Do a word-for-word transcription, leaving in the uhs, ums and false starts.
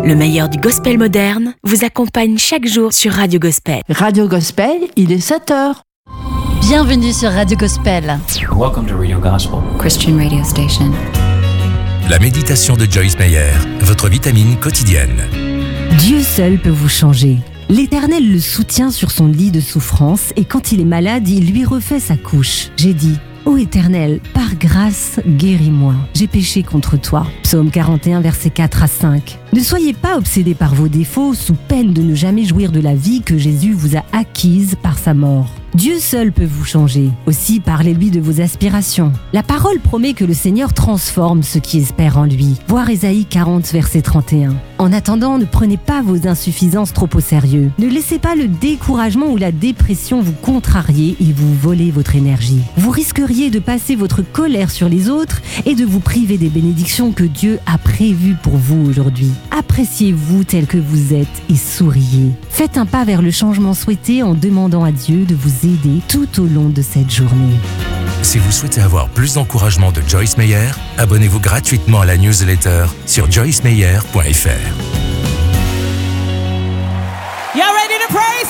Le meilleur du gospel moderne vous accompagne chaque jour sur Radio Gospel. Radio Gospel, il est sept heures. Bienvenue sur Radio Gospel. Welcome to Radio Gospel, Christian radio station. La méditation de Joyce Meyer, votre vitamine quotidienne. Dieu seul peut vous changer. L'Éternel le soutient sur son lit de souffrance et quand il est malade, il lui refait sa couche. J'ai dit, ô Éternel, par grâce, guéris-moi. J'ai péché contre toi. Psaume quarante et un, versets quatre à cinq. Ne soyez pas obsédés par vos défauts sous peine de ne jamais jouir de la vie que Jésus vous a acquise par sa mort. Dieu seul peut vous changer. Aussi, parlez-lui de vos aspirations. La parole promet que le Seigneur transforme ceux qui espèrent en lui. Voir Ésaïe quarante, verset trente et un. En attendant, ne prenez pas vos insuffisances trop au sérieux. Ne laissez pas le découragement ou la dépression vous contrarier et vous voler votre énergie. Vous risqueriez de passer votre colère sur les autres et de vous priver des bénédictions que Dieu a prévues pour vous aujourd'hui. Appréciez-vous tel que vous êtes et souriez. Faites un pas vers le changement souhaité en demandant à Dieu de vous aider tout au long de cette journée. Si vous souhaitez avoir plus d'encouragement de Joyce Meyer, abonnez-vous gratuitement à la newsletter sur joyce meyer point f r. Y'all ready to praise